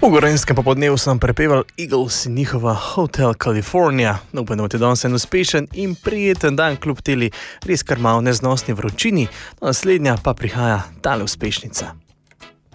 V Gorenjskem popodnevu sem prepeval Eagles in njihova Hotel California. Upam, da boste danes en uspešen in prijeten dan kljub teli res kar malo neznosni vročini. Naslednja pa prihaja tale uspešnica.